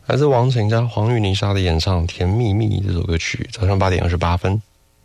来自王晴加黄韵妮莎的演唱《甜蜜蜜》这首歌曲，早上8点28分。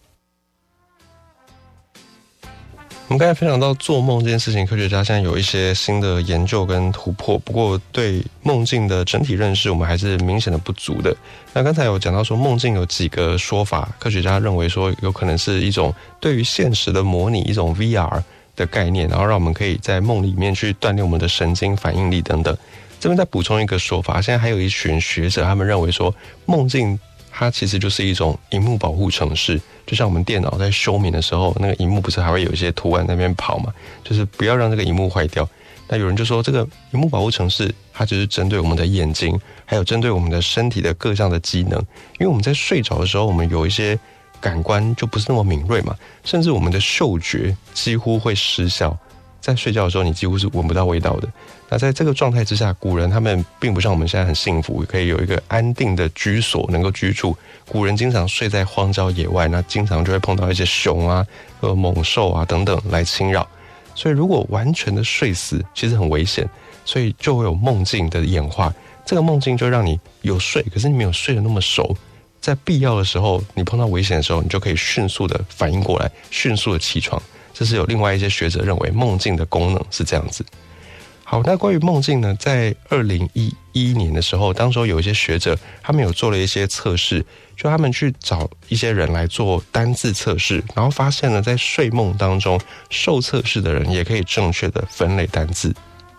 我们刚才分享到做梦这件事情，科学家现在有一些新的研究跟突破，不过对梦境的整体认识我们还是明显的不足的。那刚才有讲到说梦境有几个说法，科学家认为说有可能是一种对于现实的模拟，一种 VR 的概念，然后让我们可以在梦里面去锻炼我们的神经反应力等等。这边再补充一个说法，现在还有一群学者他们认为说梦境它其实就是一种萤幕保护程式，就像我们电脑在休眠的时候，那个萤幕不是还会有一些图案在那边跑嘛，就是不要让这个萤幕坏掉。那有人就说这个萤幕保护程式它就是针对我们的眼睛，还有针对我们的身体的各项的机能，因为我们在睡着的时候我们有一些感官就不是那么敏锐嘛，甚至我们的嗅觉几乎会失效，在睡觉的时候你几乎是闻不到味道的。那在这个状态之下，古人他们并不像我们现在很幸福，可以有一个安定的居所能够居住。古人经常睡在荒郊野外，那经常就会碰到一些熊啊、猛兽啊等等来侵扰。所以如果完全的睡死，其实很危险，所以就会有梦境的演化。这个梦境就让你有睡，可是你没有睡得那么熟，在必要的时候，你碰到危险的时候，你就可以迅速的反应过来，迅速的起床。这是有另外一些学者认为梦境的功能是这样子。好，那关于梦境呢，在2011年的时候，当时有一些学者他们有做了一些测试，就他们去找一些人来做单字测试，然后发现呢，在睡梦当中受测试的人也可以正确的分类单字。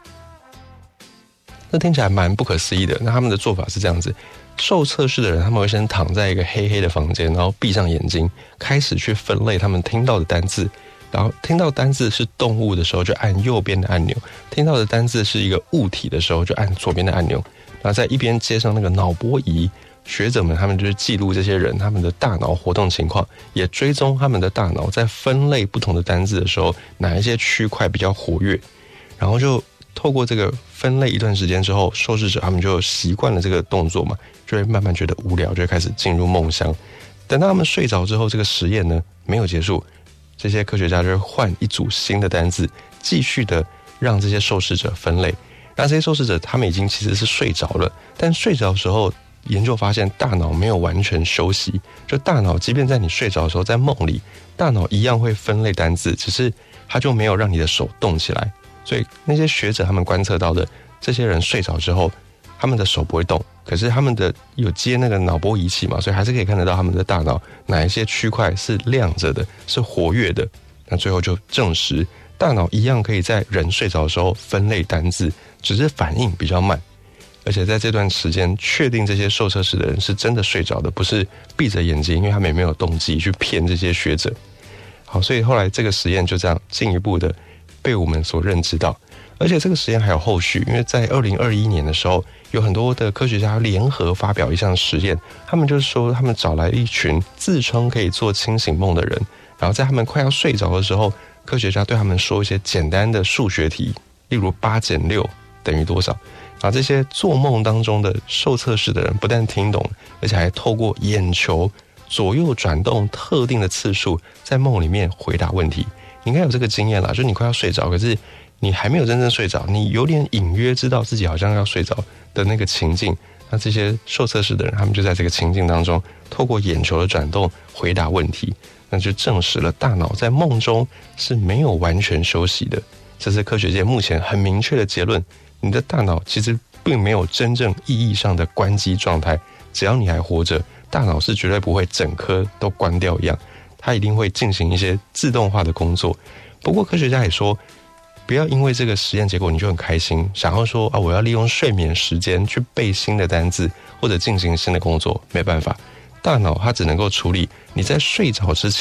那听起来蛮不可思议的。那他们的做法是这样子，受测试的人他们会先躺在一个黑黑的房间，然后闭上眼睛，开始去分类他们听到的单字。然后听到单字是动物的时候就按右边的按钮，听到的单字是一个物体的时候就按左边的按钮，然后在一边接上那个脑波仪。学者们他们就是记录这些人他们的大脑活动情况，也追踪他们的大脑在分类不同的单字的时候哪一些区块比较活跃，然后就透过这个分类一段时间之后，受试者他们就习惯了这个动作嘛，就会慢慢觉得无聊，就会开始进入梦乡。等到他们睡着之后，这个实验呢没有结束，这些科学家就会换一组新的单字，继续的让这些受试者分类。那这些受试者他们已经其实是睡着了，但睡着的时候研究发现大脑没有完全休息，就大脑即便在你睡着的时候，在梦里大脑一样会分类单字，只是它就没有让你的手动起来。所以那些学者他们观测到的，这些人睡着之后他们的手不会动，可是他们的有接那个脑波仪器嘛，所以还是可以看得到他们的大脑哪一些区块是亮着的，是活跃的。那最后就证实大脑一样可以在人睡着的时候分类单字，只是反应比较慢。而且在这段时间确定这些受测试的人是真的睡着的，不是闭着眼睛，因为他们也没有动机去骗这些学者。好，所以后来这个实验就这样进一步的被我们所认知到。而且这个实验还有后续，因为在2021年的时候，有很多的科学家联合发表一项实验，他们就是说他们找来一群自称可以做清醒梦的人，然后在他们快要睡着的时候，科学家对他们说一些简单的数学题，例如8减6等于多少。然后这些做梦当中的受测试的人不但听懂，而且还透过眼球左右转动特定的次数，在梦里面回答问题。你应该有这个经验啦，就是你快要睡着，可是你还没有真正睡着，你有点隐约知道自己好像要睡着的那个情境。那这些受测试的人，他们就在这个情境当中，透过眼球的转动回答问题，那就证实了大脑在梦中是没有完全休息的。这是科学界目前很明确的结论。你的大脑其实并没有真正意义上的关机状态，只要你还活着，大脑是绝对不会整颗都关掉一样，它一定会进行一些自动化的工作。不过科学家也说，不要因为这个实验结果你就很开心，想要说我要利用睡眠时间去背新的单字或者进行新的工作，没办法，大脑它只能够处理你在睡着之前